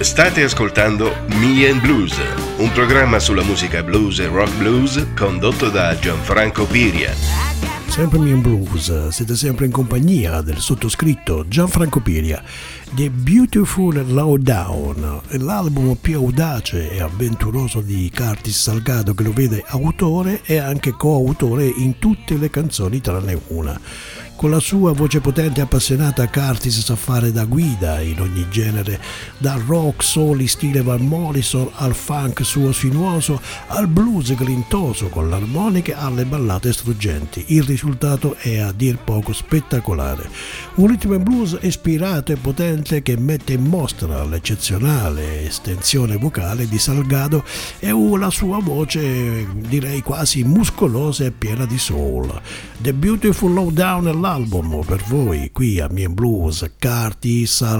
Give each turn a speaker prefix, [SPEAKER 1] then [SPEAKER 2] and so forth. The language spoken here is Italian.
[SPEAKER 1] State ascoltando Me and Blues, un programma sulla musica blues e rock blues condotto da Gianfranco Piria.
[SPEAKER 2] Sempre Me and Blues, siete sempre in compagnia del sottoscritto Gianfranco Piria. The Beautiful Lowdown è l'album più audace e avventuroso di Curtis Salgado, che lo vede autore e anche coautore in tutte le canzoni tranne una. Con la sua voce potente e appassionata, Curtis sa fare da guida in ogni genere, dal rock soul in stile Van Morrison al funk suo sinuoso, al blues grintoso con l'armonica, alle ballate struggenti. Il risultato è a dir poco spettacolare. Un rhythm and blues ispirato e potente che mette in mostra l'eccezionale estensione vocale di Salgado e la sua voce, direi quasi muscolosa e piena di soul. The Beautiful Lowdown è l'album per voi qui a Me and Blues, Curtis